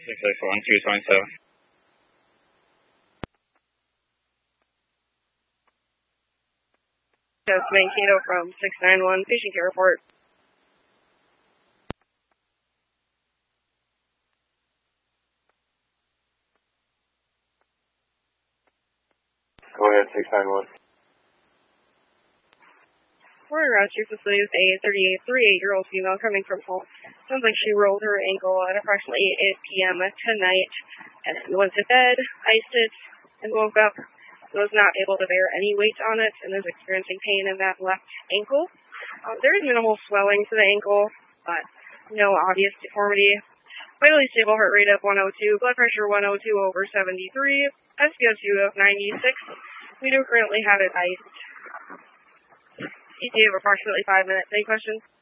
661-227. Just Mankato from 691, patient care report. Go ahead, 691. We're around your facility with a 38-year-old female coming from home. Sounds like she rolled her ankle at approximately 8 p.m. tonight and went to bed, iced it, and woke up. Was not able to bear any weight on it and is experiencing pain in that left ankle. There is minimal swelling to the ankle, but no obvious deformity. Vitally stable heart rate of 102, blood pressure 102/73, SpO2 of 96. We do currently have it iced. ETA of approximately 5 minutes. Any questions?